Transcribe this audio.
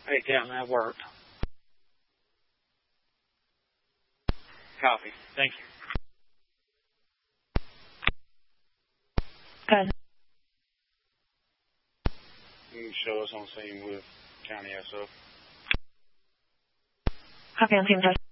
Hey, Captain, that worked. Copy. Thank you. Good. You can show us on scene with County SO. Copy on scene,